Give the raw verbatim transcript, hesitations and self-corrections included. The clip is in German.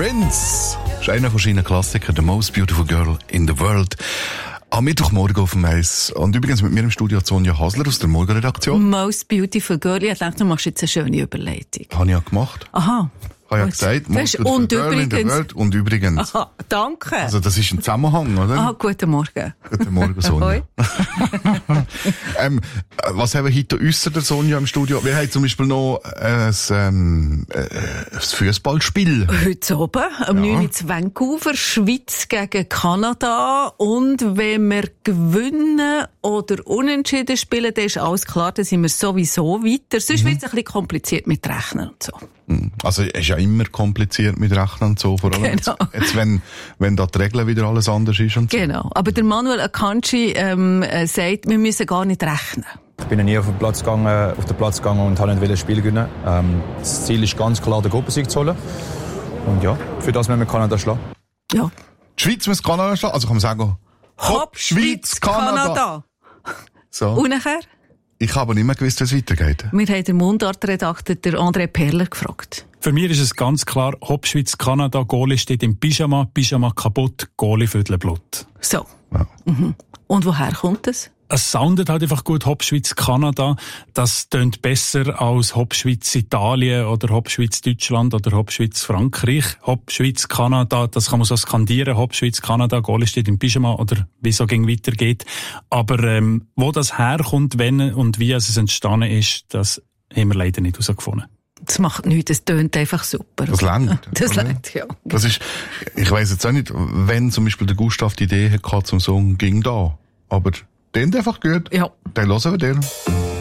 Prince ist einer von seinen Klassikern, The Most Beautiful Girl in the World. Am Mittwochmorgen auf dem Eis. Und übrigens mit mir im Studio Sonja Hasler aus der Morgenredaktion. Most Beautiful Girl. Ich dachte, du machst jetzt eine schöne Überleitung. Habe ich ja gemacht. Aha. Ich habe ja gesagt, Most Beautiful und Girl in the World und übrigens. Aha, danke. Also das ist ein Zusammenhang, oder? Aha, guten Morgen. Guten Morgen, Sonja. ähm, was haben wir heute ausser der Sonja im Studio? Wir haben zum Beispiel noch ein, ähm, ein Fußballspiel. Heute oben, am ja. neun Uhr zu Vancouver, Schweiz gegen Kanada. Und wenn wir gewinnen oder unentschieden spielen, dann ist alles klar, dann sind wir sowieso weiter. Sonst mhm. wird es ein bisschen kompliziert mit Rechnen und so. Also, es ist ja immer kompliziert mit Rechnen und so, vor allem genau. jetzt, jetzt, wenn, wenn da die Regeln wieder alles anders ist und so. Genau. Aber der Manuel Akanji, ähm, sagt, wir müssen gar nicht rechnen. Ich bin nie auf den Platz gegangen, auf den Platz gegangen und habe nicht ein Spiel gewinnen. Ähm, das Ziel ist ganz klar, den Gruppensieg zu holen. Und ja, für das müssen wir Kanada schlagen. Ja. Die Schweiz muss Kanada schlagen? Also kann man sagen, Hopp, Schweiz, Kanada. Kanada. So. Und nachher? Ich habe aber nicht mehr gewusst, wie es weitergeht. Wir haben den Mundartredakteur, der André Perler, gefragt. Für mich ist es ganz klar, Hopp, Schweiz, Kanada, Goalie steht im Pyjama, Pyjama kaputt, Goalie Viertelblut. So. Ja. Mhm. Und woher kommt es? Es soundet halt einfach gut, Hopp, Schweiz, Kanada. Das tönt besser als Hopp, Schweiz, Italien oder Hopp, Schweiz, Deutschland oder Hopp, Schweiz, Frankreich. Hopp, Schweiz, Kanada, das kann man so skandieren. Hopp, Schweiz, Kanada, Goalie steht im Pyjama oder wie so ging weitergeht. Aber ähm, wo das herkommt, wenn und wie es entstanden ist, das haben wir leider nicht herausgefunden. Das macht nichts, das tönt einfach super. Das langt. Das langt, ja. Das ist, ich weiss jetzt auch nicht, wenn zum Beispiel der Gustav die Idee hatte zum Song «Ging da», aber den einfach gut. Ja. Den hören wir den.